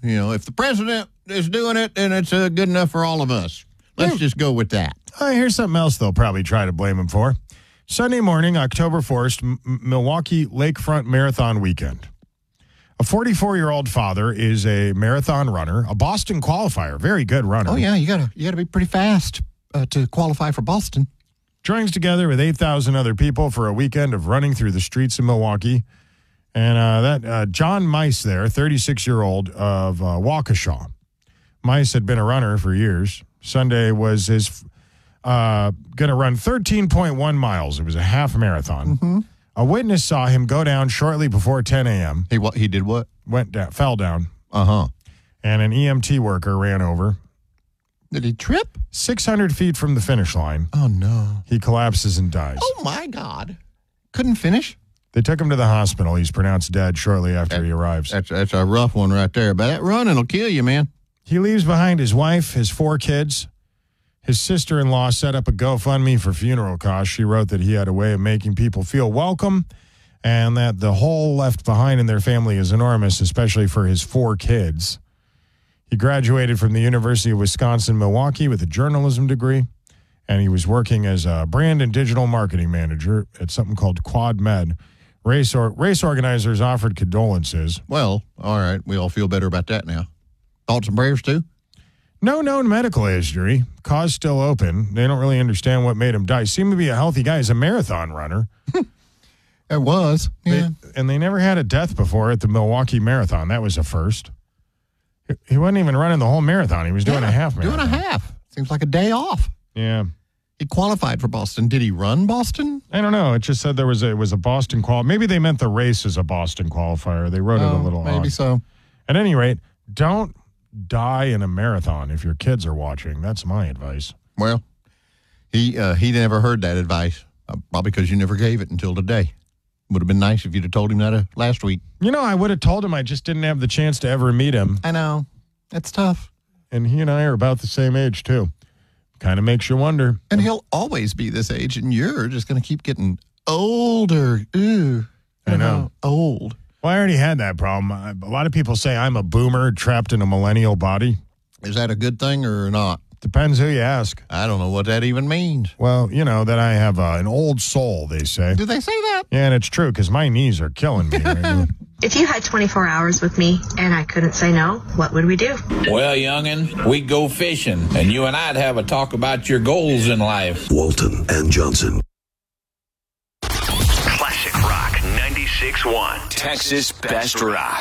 if the president is doing it, then it's good enough for all of us. Let's just go with that. Here's something else they'll probably try to blame him for. Sunday morning, October 1st, Milwaukee Lakefront Marathon weekend. A 44-year-old father is a marathon runner, a Boston qualifier, very good runner. Oh, yeah, you gotta be pretty fast to qualify for Boston. Joins together with 8,000 other people for a weekend of running through the streets of Milwaukee. And John Mice there, 36-year-old of Waukesha. Mice had been a runner for years. Sunday was his going to run 13.1 miles. It was a half marathon. Mm-hmm. A witness saw him go down shortly before 10 a.m. He did what? Fell down. Uh-huh. And an EMT worker ran over. Did he trip? 600 feet from the finish line. Oh, no. He collapses and dies. Oh, my God. Couldn't finish? They took him to the hospital. He's pronounced dead shortly after he arrives. That's a rough one right there. But that running will kill you, man. He leaves behind his wife, his 4 kids. His sister-in-law set up a GoFundMe for funeral costs. She wrote that he had a way of making people feel welcome and that the hole left behind in their family is enormous, especially for his 4 kids. He graduated from the University of Wisconsin-Milwaukee with a journalism degree, and he was working as a brand and digital marketing manager at something called Quad Med. Race organizers offered condolences. Well, all right. We all feel better about that now. Thoughts and prayers, too? No known medical history. Cause still open. They don't really understand what made him die. Seemed to be a healthy guy. He's a marathon runner. It was. Yeah. They never had a death before at the Milwaukee Marathon. That was a first. He wasn't even running the whole marathon. He was doing a half marathon. Doing a half. Seems like a day off. Yeah. He qualified for Boston. Did he run Boston? I don't know. It just said it was a Boston qual. Maybe they meant the race as a Boston qualifier. They wrote it a little maybe odd. So. At any rate, don't die in a marathon if your kids are watching. That's my advice. Well, he never heard that advice, probably because you never gave it until today. Would have been nice if you'd have told him that last week. I would have told him. I just didn't have the chance to ever meet him. I know. That's tough. And he and I are about the same age, too. Kind of makes you wonder. And he'll always be this age, and you're just going to keep getting older. Ooh. I know. Old. Well, I already had that problem. A lot of people say I'm a boomer trapped in a millennial body. Is that a good thing or not? Depends who you ask. I don't know what that even means. Well, that I have an old soul, they say. Do they say that? Yeah, and it's true because my knees are killing me right now. If you had 24 hours with me and I couldn't say no, what would we do? Well, youngin', we'd go fishing, and you and I'd have a talk about your goals in life. Walton and Johnson. Classic Rock 96.1. Texas Best Rock.